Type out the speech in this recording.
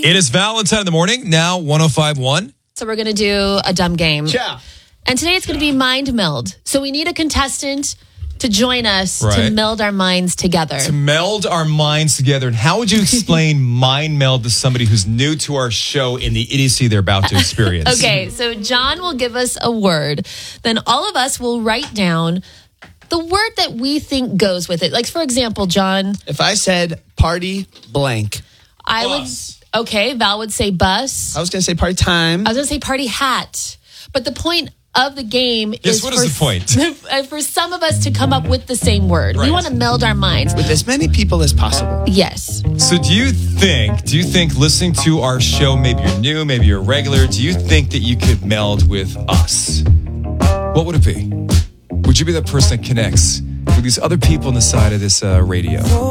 It is Valentine in the morning, now 105.1. So we're going to do a dumb game. Yeah. And today it's going to be mind meld. So we need a contestant to join us to Right. meld our minds together. To meld our minds together. And how would you explain mind meld to somebody who's new to our show in the idiocy they're about to experience? Okay, so John will give us a word. Then all of us will write down the word that we think goes with it. Like, for example, John, If I said party blank, I Bus. would, okay, Val would say bus. I was going to say party time. I was going to say party hat. But the point of the game is what is the point? for some of us to come up with the same word. Right. We want to meld our minds. With as many people as possible. Yes. So do you think listening to our show, maybe you're new, maybe you're a regular, do you think that you could meld with us? What would it be? Would you be that person that connects with these other people on the side of this radio?